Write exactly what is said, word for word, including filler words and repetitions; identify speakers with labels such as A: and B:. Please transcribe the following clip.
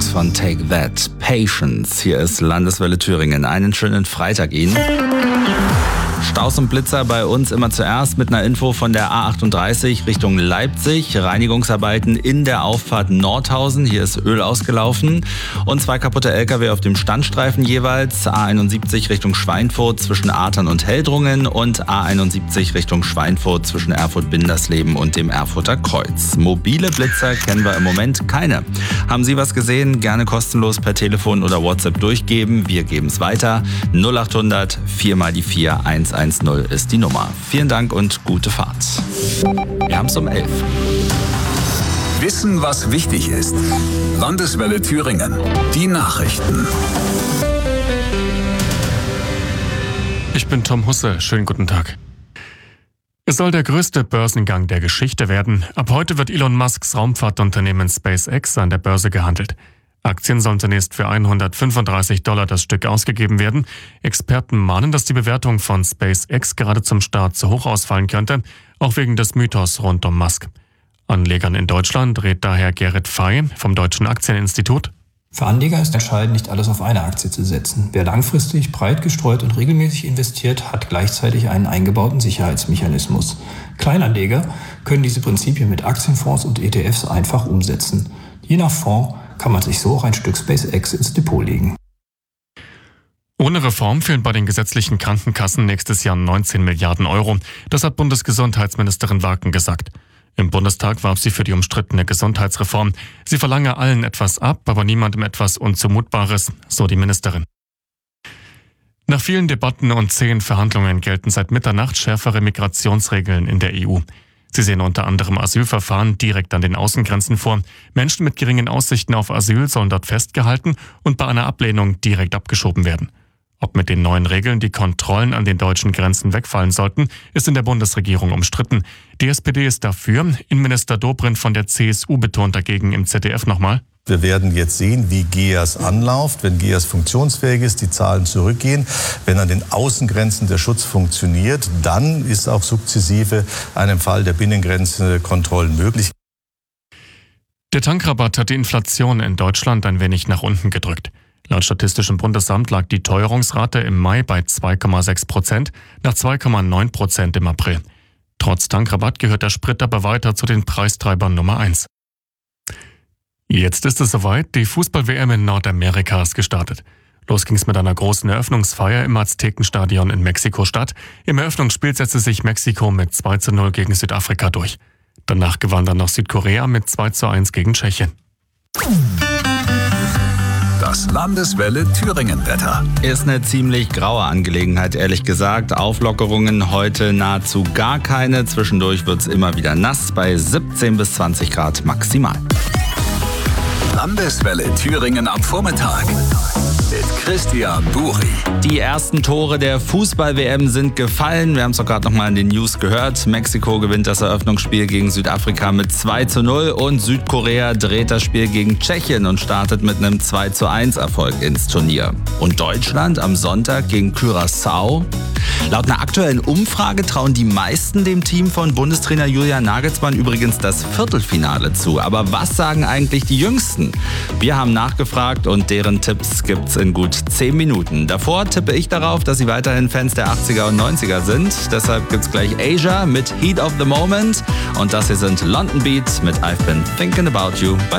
A: von Take That, Patience. Hier ist Landeswelle Thüringen. Einen schönen Freitag Ihnen. Staus und Blitzer bei uns immer zuerst mit einer Info von der A achtunddreißig Richtung Leipzig. Reinigungsarbeiten in der Auffahrt Nordhausen. Hier ist Öl ausgelaufen. Und zwei kaputte L K W auf dem Standstreifen jeweils. A einundsiebzig Richtung Schweinfurt zwischen Artern und Heldrungen und A einundsiebzig Richtung Schweinfurt zwischen Erfurt-Bindersleben und dem Erfurter Kreuz. Mobile Blitzer kennen wir im Moment keine. Haben Sie was gesehen? Gerne kostenlos per Telefon oder WhatsApp durchgeben. Wir geben es weiter. null achthundert vier mal die vier eins eins null ist die Nummer. Vielen Dank und gute Fahrt. Wir haben es um elf.
B: Wissen, was wichtig ist. Landeswelle Thüringen. Die Nachrichten.
C: Ich bin Tom Husse. Schönen guten Tag. Es soll der größte Börsengang der Geschichte werden. Ab heute wird Elon Musks Raumfahrtunternehmen SpaceX an der Börse gehandelt. Aktien sollen zunächst für hundertfünfunddreißig Dollar das Stück ausgegeben werden. Experten mahnen, dass die Bewertung von SpaceX gerade zum Start zu hoch ausfallen könnte, auch wegen des Mythos rund um Musk. Anlegern in Deutschland rät daher Gerrit Fey vom Deutschen Aktieninstitut.
D: Für Anleger ist entscheidend, nicht alles auf eine Aktie zu setzen. Wer langfristig, breit gestreut und regelmäßig investiert, hat gleichzeitig einen eingebauten Sicherheitsmechanismus. Kleinanleger können diese Prinzipien mit Aktienfonds und E T Fs einfach umsetzen. Je nach Fonds kann man sich so auch ein Stück SpaceX ins Depot legen.
C: Ohne Reform fehlen bei den gesetzlichen Krankenkassen nächstes Jahr neunzehn Milliarden Euro. Das hat Bundesgesundheitsministerin Waken gesagt. Im Bundestag warb sie für die umstrittene Gesundheitsreform. Sie verlange allen etwas ab, aber niemandem etwas Unzumutbares, so die Ministerin. Nach vielen Debatten und zähen Verhandlungen gelten seit Mitternacht schärfere Migrationsregeln in der E U. Sie sehen unter anderem Asylverfahren direkt an den Außengrenzen vor. Menschen mit geringen Aussichten auf Asyl sollen dort festgehalten und bei einer Ablehnung direkt abgeschoben werden. Ob mit den neuen Regeln die Kontrollen an den deutschen Grenzen wegfallen sollten, ist in der Bundesregierung umstritten. Die S P D ist dafür. Innenminister Dobrindt von der C S U betont dagegen im Z D F nochmal:
E: Wir werden jetzt sehen, wie G E A S anläuft, wenn G E A S funktionsfähig ist, die Zahlen zurückgehen. Wenn an den Außengrenzen der Schutz funktioniert, dann ist auch sukzessive einem Fall der Binnengrenze Kontrollen möglich.
C: Der Tankrabatt hat die Inflation in Deutschland ein wenig nach unten gedrückt. Laut Statistischem Bundesamt lag die Teuerungsrate im Mai bei zwei Komma sechs Prozent, nach zwei Komma neun Prozent im April. Trotz Tankrabatt gehört der Sprit aber weiter zu den Preistreibern Nummer eins. Jetzt ist es soweit, die Fußball-W M in Nordamerika ist gestartet. Los ging's mit einer großen Eröffnungsfeier im Aztekenstadion in Mexiko-Stadt. Im Eröffnungsspiel setzte sich Mexiko mit zwei zu null gegen Südafrika durch. Danach gewann dann noch Südkorea mit zwei zu eins gegen Tschechien.
B: Das Landeswelle Thüringen-Wetter.
A: Ist eine ziemlich graue Angelegenheit, ehrlich gesagt. Auflockerungen heute nahezu gar keine. Zwischendurch wird's immer wieder nass bei siebzehn bis zwanzig Grad maximal.
B: Landeswelle Thüringen am Vormittag mit Christian Buri.
A: Die ersten Tore der Fußball-W M sind gefallen. Wir haben es doch gerade noch mal in den News gehört. Mexiko gewinnt das Eröffnungsspiel gegen Südafrika mit zwei zu null und Südkorea dreht das Spiel gegen Tschechien und startet mit einem zwei zu eins Erfolg ins Turnier. Und Deutschland am Sonntag gegen Curaçao. Laut einer aktuellen Umfrage trauen die meisten dem Team von Bundestrainer Julian Nagelsmann übrigens das Viertelfinale zu. Aber was sagen eigentlich die Jüngsten? Wir haben nachgefragt und deren Tipps gibt's in gut zehn Minuten. Davor tippe ich darauf, dass sie weiterhin Fans der achtziger und neunziger sind. Deshalb gibt's gleich Asia mit Heat of the Moment. Und das hier sind London Beat mit I've Been Thinking About You bei